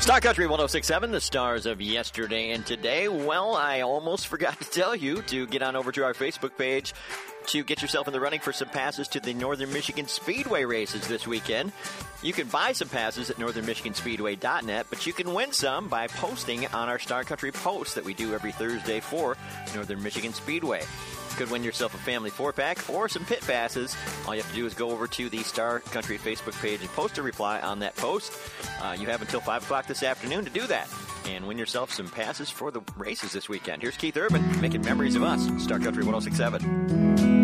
Star Country 106.7, the stars of yesterday and today. Well, I almost forgot to tell you to get on over to our Facebook page to get yourself in the running for some passes to the Northern Michigan Speedway races this weekend. You can buy some passes at northernmichiganspeedway.net, but you can win some by posting on our Star Country post that we do every Thursday for Northern Michigan Speedway. You could win yourself a family 4-pack or some pit passes. All you have to do is go over to the Star Country Facebook page and post a reply on that post. You have until 5 o'clock this afternoon to do that and win yourself some passes for the races this weekend. Here's Keith Urban making memories of us. Star Country 106.7.